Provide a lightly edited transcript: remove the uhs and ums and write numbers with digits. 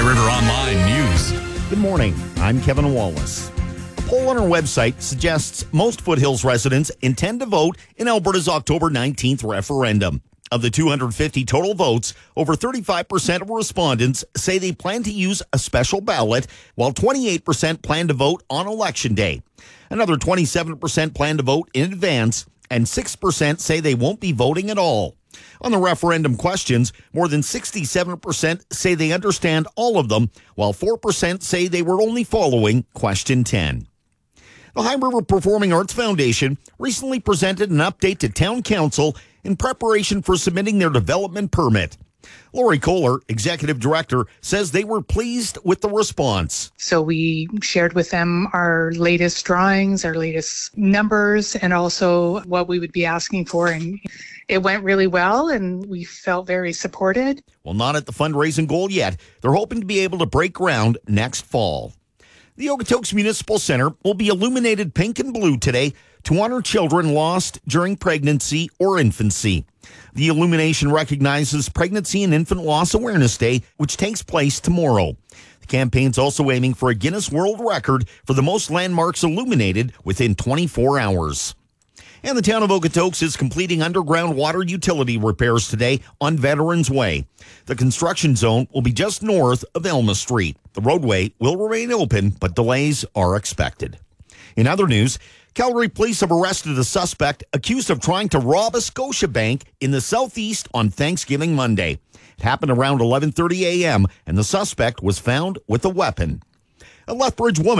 River Online News. Good morning. I'm Kevin Wallace. A poll on our website suggests most Foothills residents intend to vote in Alberta's October 19th referendum. Of the 250 total votes, over 35% of respondents say they plan to use a special ballot, while 28% plan to vote on Election Day. Another 27% plan to vote in advance, and 6% say they won't be voting at all. On the referendum questions, more than 67% say they understand all of them, while 4% say they were only following question 10. The High River Performing Arts Foundation recently presented an update to Town Council in preparation for submitting their development permit. Lori Kohler, Executive Director, says they were pleased with the response. So we shared with them our latest drawings, our latest numbers, and also what we would be asking for. And it went really well, and we felt very supported. Well, not at the fundraising goal yet. They're hoping to be able to break ground next fall. The Okotoks Municipal Center will be illuminated pink and blue today to honor children lost during pregnancy or infancy. The illumination recognizes Pregnancy and Infant Loss Awareness Day, which takes place tomorrow. The campaign's also aiming for a Guinness World Record for the most landmarks illuminated within 24 hours. And the town of Okotoks is completing underground water utility repairs today on Veterans Way. The construction zone will be just north of Elma Street. The roadway will remain open, but delays are expected. In other news, Calgary police have arrested a suspect accused of trying to rob a Scotiabank in the southeast on Thanksgiving Monday. It happened around 11:30 a.m., and the suspect was found with a weapon. A Lethbridge woman